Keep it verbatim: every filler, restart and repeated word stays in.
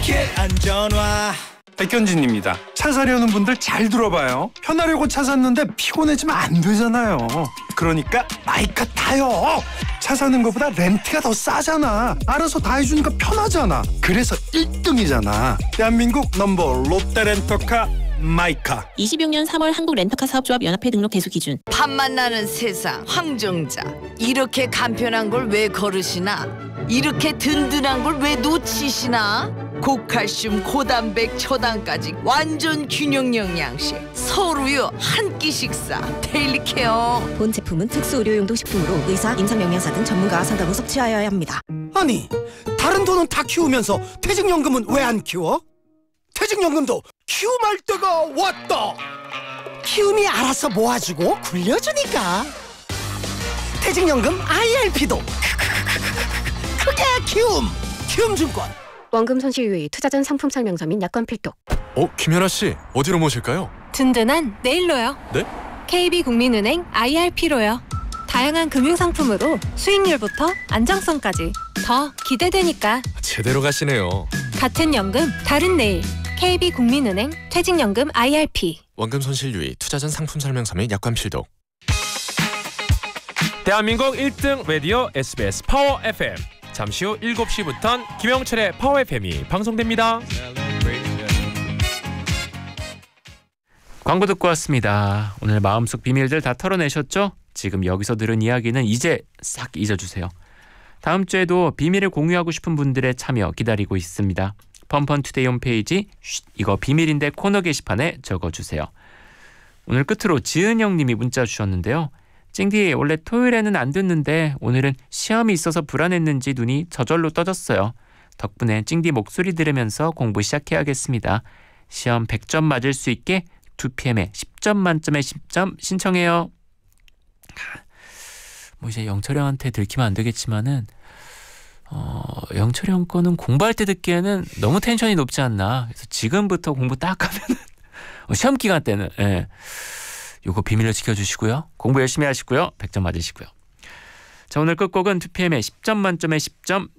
안전화. 백현진입니다. 차 사려는 분들 잘 들어봐요. 편하려고 차 샀는데 피곤해지면 안 되잖아요. 그러니까 마이카 타요. 차 사는 것보다 렌트가 더 싸잖아. 알아서 다 해주니까 편하잖아. 그래서 일 등이잖아. 대한민국 넘버 롯데 렌터카 마이카. 이십육 년 삼월 한국 렌터카 사업조합 연합회 등록 대수 기준. 밥만 나는 세상 황정자. 이렇게 간편한 걸 왜 걸으시나? 이렇게 든든한 걸 왜 놓치시나? 고칼슘, 고단백, 초당까지 완전 균형 영양식. 서울우유 한 끼 식사. 데일리 케어. 본 제품은 특수 의료용도 식품으로 의사, 임상영양사 등 전문가와 상담 후 섭취하여야 합니다. 아니, 다른 돈은 다 키우면서 퇴직연금은 왜 안 키워? 퇴직연금도 키움할 때가 왔다. 키움이 알아서 모아주고 굴려주니까. 퇴직연금 아이알피도 크게 키움. 키움증권. 원금 손실 유의, 투자 전 상품 설명서 및 약관 필독. 어, 김연아 씨, 어디로 모실까요? 든든한 내일로요. 네? 케이비국민은행 아이알피로요. 다양한 금융상품으로 수익률부터 안정성까지 더 기대되니까. 제대로 가시네요. 같은 연금, 다른 내일. 케이비국민은행 퇴직연금 아이알피. 원금 손실 유의, 투자 전 상품 설명서 및 약관 필독. 대한민국 일 등 라디오 에스비에스 파워 에프엠. 잠시 후 일곱 시부터는 김영철의 파워 에프엠이 방송됩니다. 광고 듣고 왔습니다. 오늘 마음속 비밀들 다 털어내셨죠? 지금 여기서 들은 이야기는 이제 싹 잊어주세요. 다음 주에도 비밀을 공유하고 싶은 분들의 참여 기다리고 있습니다. 펀펀투데이 홈페이지 쉿, 이거 비밀인데 코너 게시판에 적어주세요. 오늘 끝으로 지은영 님이 문자 주셨는데요. 찡디, 원래 토요일에는 안 듣는데 오늘은 시험이 있어서 불안했는지 눈이 저절로 떠졌어요. 덕분에 찡디 목소리 들으면서 공부 시작해야겠습니다. 시험 백 점 맞을 수 있게 투 피엠에 십 점 만점에 십 점 신청해요. 뭐 이제 영철이 형한테 들키면 안 되겠지만은 어, 영철이 형 거는 공부할 때 듣기에는 너무 텐션이 높지 않나. 그래서 지금부터 공부 딱 하면은 시험 기간 때는 예. 요거 비밀로 지켜주시고요. 공부 열심히 하시고요. 백 점 맞으시고요. 자, 오늘 끝곡은 투 피엠의 십 점 만점에 십 점